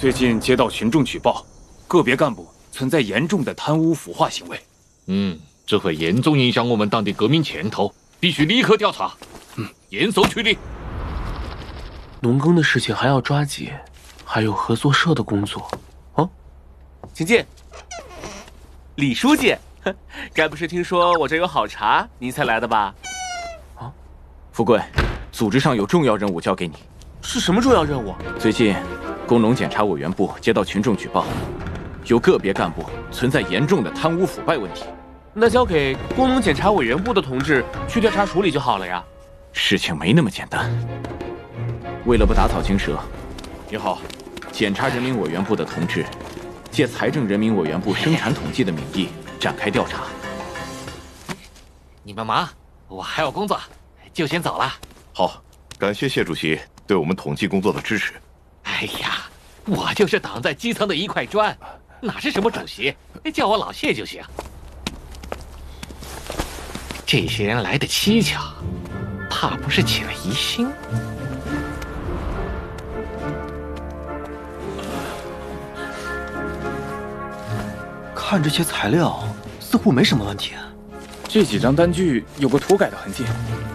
最近接到群众举报，个别干部存在严重的贪污腐化行为。 这会严重影响我们党的革命前途，必须立刻调查。严搜取理。 农耕的事情还要抓紧，还有合作社的工作。请进。李书记，该不是听说我这有好茶，您才来的吧？ 富贵，组织上有重要任务交给你。 是什么重要任务？ 最近，工农检查委员部接到群众举报，有个别干部存在严重的贪污腐败问题。 那交给工农检查委员部的同志去调查处理就好了呀。 事情没那么简单。为了不打草惊蛇， 你好， 检察人民委员部的同志借财政人民委员部生产统计的名义展开调查。 你们忙，我还有工作，就先走了。 好，感谢谢主席对我们统计工作的支持。 哎呀，我就是党在基层的一块砖，哪是什么主席，叫我老谢就行。这些人来的蹊跷，怕不是起了疑心。 看这些材料，似乎没什么问题。 这几张单据有个涂改的痕迹，